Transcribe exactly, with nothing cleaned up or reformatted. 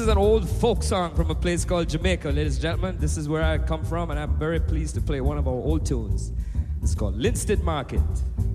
is an old folk song from a place called Jamaica, ladies and gentlemen. This is where I come from, and I'm very pleased to play one of our old tunes. It's called Linstead Market.